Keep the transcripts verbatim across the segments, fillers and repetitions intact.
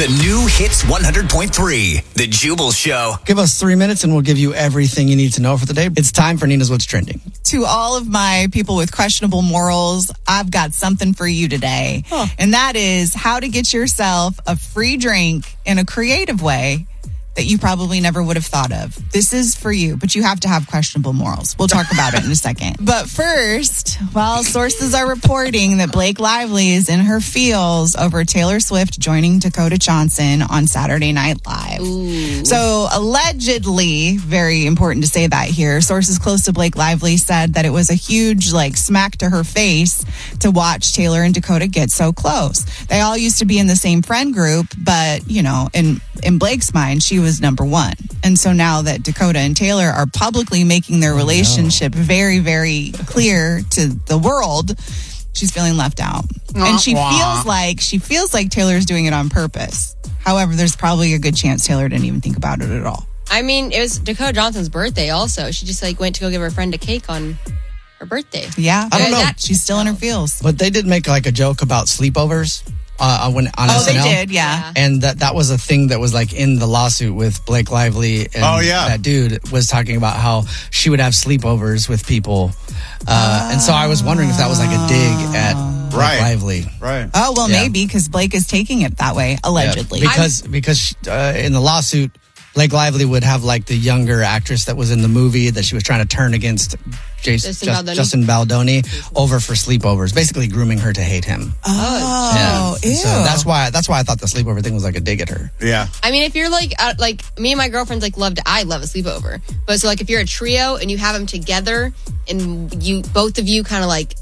The new Hits one hundred point three, The Jubal Show. Give us three minutes and we'll give you everything you need to know for the day. It's time for Nina's What's Trending. To all of my people with questionable morals, I've got something for you today. Huh. And that is how to get yourself a free drink in a creative way that you probably never would have thought of. This is for you, but you have to have questionable morals. We'll talk about it in a second. But first, well, sources are reporting that Blake Lively is in her feels over Taylor Swift joining Dakota Johnson on Saturday Night Live. Ooh. So allegedly, very important to say that here, sources close to Blake Lively said that it was a huge like smack to her face to watch Taylor and Dakota get so close. They all used to be in the same friend group, but you know, in in Blake's mind, she was number one. And so now that Dakota and Taylor are publicly making their relationship very, very clear to the world, she's feeling left out. And she feels like she feels like Taylor's doing it on purpose. However, there's probably a good chance Taylor didn't even think about it at all. I mean, it was Dakota Johnson's birthday also. She just like went to go give her friend a cake on her birthday. Yeah. I don't know. She's still in her feels. But they did make like a joke about sleepovers. Uh, when on oh, S N L. they did, yeah. And that, that was a thing that was like in the lawsuit with Blake Lively. And oh, yeah. That dude was talking about how she would have sleepovers with people. Uh, oh. And so I was wondering if that was like a dig at Blake right. Lively. Right. Oh, well, yeah. maybe because Blake is taking it that way, allegedly. Yeah, because because uh, in the lawsuit, Blake Lively would have like the younger actress that was in the movie that she was trying to turn against Jason, Justin, Just, Baldoni. Justin Baldoni over for sleepovers, basically grooming her to hate him. Oh, yeah. ew. So that's why that's why I thought the sleepover thing was like a dig at her. Yeah. I mean, if you're like, uh, like me and my girlfriends like love to, I love a sleepover. But so like if you're a trio and you have them together and you, both of you kind of like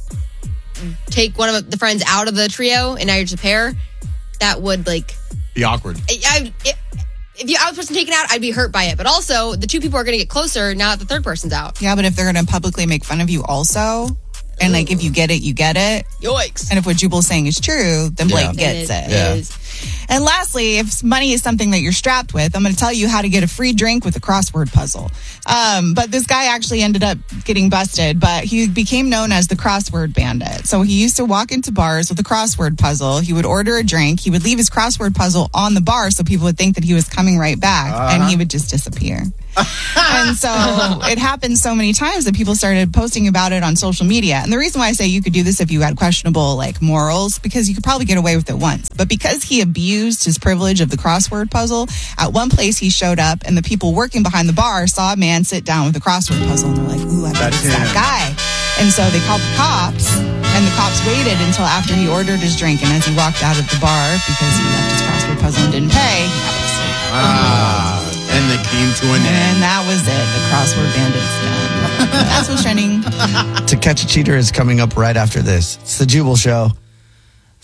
take one of the friends out of the trio and now you're just a pair, that would like be awkward. I, I, it, if you, I was person taken out, I'd be hurt by it. But also, the two people are going to get closer now that the third person's out. Yeah, but if they're going to publicly make fun of you also, and like if you get it, you get it. Yikes. And if what Jubal's saying is true, then Blake Yeah. gets it. it. Yeah. It is. And lastly, if money is something that you're strapped with, I'm going to tell you how to get a free drink with a crossword puzzle. Um, but this guy actually ended up getting busted, but he became known as the crossword bandit. So he used to walk into bars with a crossword puzzle. He would order a drink. He would leave his crossword puzzle on the bar so people would think that he was coming right back, Uh-huh. and he would just disappear. And so it happened so many times that people started posting about it on social media. And the reason why I say you could do this if you had questionable like morals, because you could probably get away with it once. But because he abused his privilege of the crossword puzzle, at one place he showed up and the people working behind the bar saw a man sit down with a crossword puzzle and they're like, ooh, I bet That's it's that him. guy. And so they called the cops, and the cops waited until after he ordered his drink, and as he walked out of the bar because he left his crossword puzzle and didn't pay, he got busted. Ah, and they came to an end. And that was it. The crossword bandit's done. That's what's trending. To Catch a Cheater is coming up right after this. It's the Jubal Show.